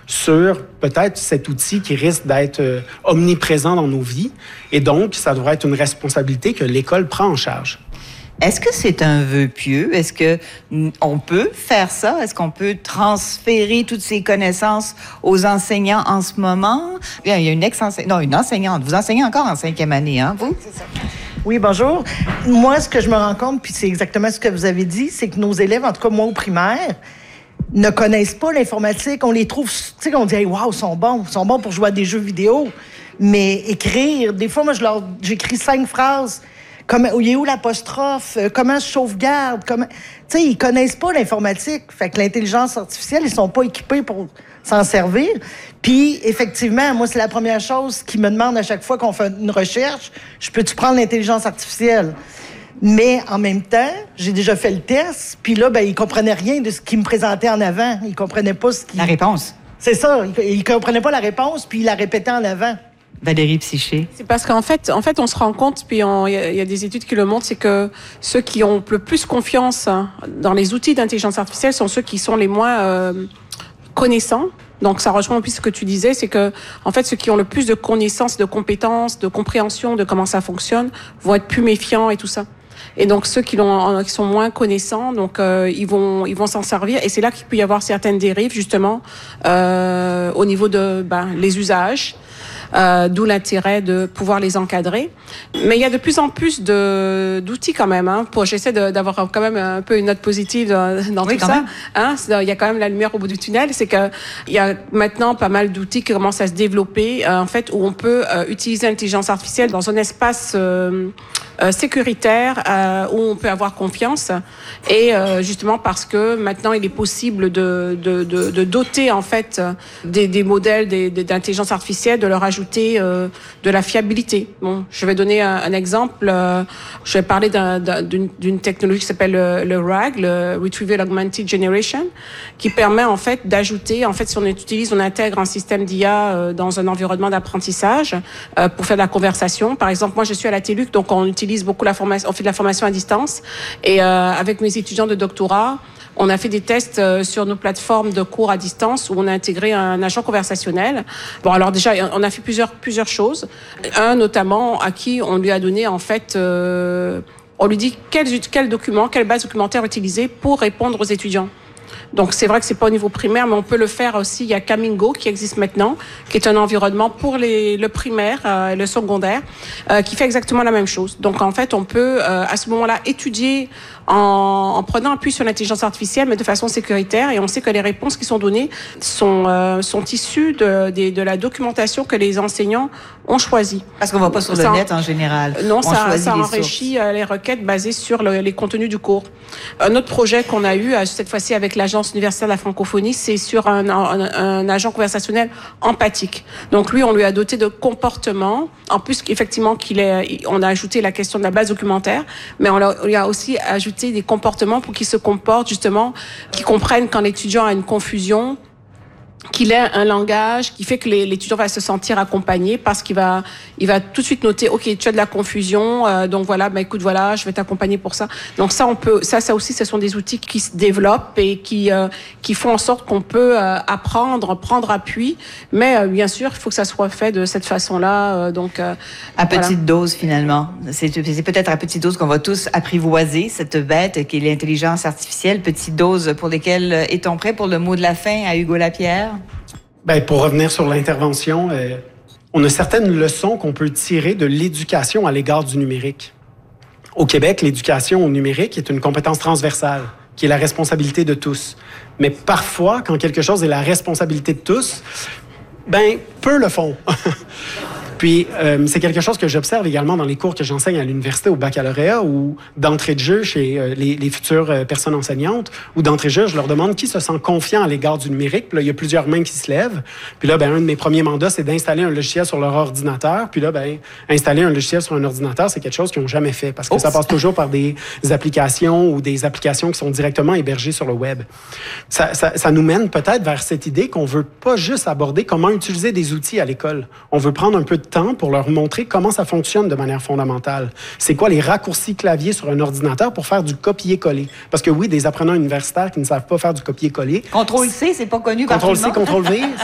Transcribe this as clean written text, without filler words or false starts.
sur peut-être cet outil qui risque d'être omniprésent dans nos vies. Et donc, ça devrait être une responsabilité que l'école prend en charge. Est-ce que c'est un vœu pieux? Est-ce qu'on peut faire ça? Est-ce qu'on peut transférer toutes ces connaissances aux enseignants en ce moment? Il y a une enseignante. Vous enseignez encore en 5e année, hein, vous? C'est ça. Oui, bonjour. Moi, ce que je me rends compte, puis c'est exactement ce que vous avez dit, c'est que nos élèves, en tout cas moi au primaire, ne connaissent pas l'informatique. On les trouve, tu sais, on dit hey, « wow, ils sont bons pour jouer à des jeux vidéo ». Mais écrire, des fois, moi, j'écris 5 phrases. Il est où l'apostrophe? Comment je sauvegarde? Tu sais, ils connaissent pas l'informatique. Fait que l'intelligence artificielle, ils sont pas équipés pour s'en servir. Puis, effectivement, moi, c'est la première chose qu'ils me demandent à chaque fois qu'on fait une recherche. Peux-tu prendre l'intelligence artificielle? Mais en même temps, j'ai déjà fait le test. Puis là, ils comprenaient rien de ce qu'ils me présentaient en avant. Ils comprenaient pas la réponse. C'est ça. Ils comprenaient pas la réponse, puis ils la répétaient en avant. Valérie Psyché. C'est parce qu'en fait, on se rend compte, puis il y a des études qui le montrent, c'est que ceux qui ont le plus confiance dans les outils d'intelligence artificielle sont ceux qui sont les moins connaissants. Donc, ça rejoint en plus ce que tu disais, c'est que, en fait, ceux qui ont le plus de connaissances, de compétences, de compréhension de comment ça fonctionne, vont être plus méfiants et tout ça. Et donc, ceux qui sont moins connaissants, donc, ils vont s'en servir. Et c'est là qu'il peut y avoir certaines dérives, justement, au niveau de, les usages. D'où l'intérêt de pouvoir les encadrer. Mais il y a de plus en plus d'outils quand même. J'essaie d'avoir quand même un peu une note positive dans tout ça. Il y a quand même la lumière au bout du tunnel. C'est qu'il y a maintenant pas mal d'outils qui commencent à se développer, en fait, où on peut utiliser l'intelligence artificielle dans un espace sécuritaire où on peut avoir confiance. Et justement parce que maintenant il est possible de doter en fait des modèles d'intelligence artificielle, de leur ajouter de la fiabilité. Bon, je vais donner un exemple. Je vais parler d'une technologie qui s'appelle le RAG, le Retrieval Augmented Generation, qui permet en fait d'ajouter, en fait, si on intègre un système d'IA dans un environnement d'apprentissage pour faire de la conversation. Par exemple, moi je suis à la TELUC, donc on utilise beaucoup on fait de la formation à distance. Et avec mes étudiants de doctorat, on a fait des tests sur nos plateformes de cours à distance où on a intégré un agent conversationnel. Bon, alors déjà, on a fait plusieurs choses. Un, notamment, à qui on lui a donné, en fait, on lui dit quel document, quelle base documentaire utiliser pour répondre aux étudiants. Donc, c'est vrai que c'est pas au niveau primaire, mais on peut le faire aussi. Il y a Camingo qui existe maintenant, qui est un environnement pour le primaire et le secondaire, qui fait exactement la même chose. Donc, en fait, on peut, à ce moment-là, étudier en prenant appui sur l'intelligence artificielle, mais de façon sécuritaire. Et on sait que les réponses qui sont données sont issues de la documentation que les enseignants ont choisie. Parce qu'on ne va pas sur le net en général. Non, ça enrichit les requêtes basées sur les contenus du cours. Un autre projet qu'on a eu, cette fois-ci avec l'Agence universitaire de la francophonie, c'est sur un agent conversationnel empathique. Donc lui, on lui a doté de comportements. En plus, effectivement, on a ajouté la question de la base documentaire, mais on lui a aussi ajouté des comportements pour qu'ils se comportent justement, qu'ils comprennent quand l'étudiant a une confusion, qu'il ait un langage qui fait que l'étudiant va se sentir accompagné parce qu'il va tout de suite noter, OK, tu as de la confusion, donc voilà, écoute, voilà, je vais t'accompagner pour ça. Donc ça aussi, ce sont des outils qui se développent et qui font en sorte qu'on peut apprendre, prendre appui, mais bien sûr, il faut que ça soit fait de cette façon-là. À petite dose, finalement. C'est peut-être à petite dose qu'on va tous apprivoiser cette bête qui est l'intelligence artificielle. Petite dose pour lesquelles est-on prêt pour le mot de la fin à Hugo Lapierre? Pour revenir sur l'intervention, on a certaines leçons qu'on peut tirer de l'éducation à l'égard du numérique. Au Québec, l'éducation au numérique est une compétence transversale, qui est la responsabilité de tous. Mais parfois, quand quelque chose est la responsabilité de tous, peu le font. Puis, c'est quelque chose que j'observe également dans les cours que j'enseigne à l'université au baccalauréat ou d'entrée de jeu chez les futures personnes enseignantes, ou d'entrée de jeu, je leur demande qui se sent confiant à l'égard du numérique. Puis là, il y a plusieurs mains qui se lèvent. Puis là, un de mes premiers mandats, c'est d'installer un logiciel sur leur ordinateur. Puis là, installer un logiciel sur un ordinateur, c'est quelque chose qu'ils n'ont jamais fait parce que ça passe toujours par des applications ou des applications qui sont directement hébergées sur le web. Ça nous mène peut-être vers cette idée qu'on veut pas juste aborder comment utiliser des outils à l'école. On veut prendre un peu de temps pour leur montrer comment ça fonctionne de manière fondamentale. C'est quoi les raccourcis clavier sur un ordinateur pour faire du copier-coller? Parce que oui, des apprenants universitaires qui ne savent pas faire du copier-coller. Ctrl-C, c'est pas connu par tout le monde. Ctrl-C, Ctrl-V,